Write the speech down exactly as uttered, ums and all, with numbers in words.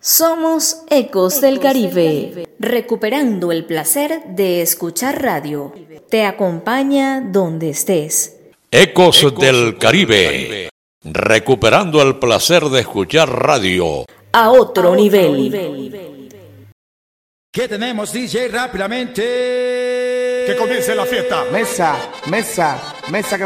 Somos Ecos del Caribe, recuperando el placer de escuchar radio. Te acompaña donde estés. Ecos del Caribe, recuperando el placer de escuchar radio. A otro nivel. ¿Qué tenemos, D J? Rápidamente. Que comience la fiesta. Mesa, mesa, mesa que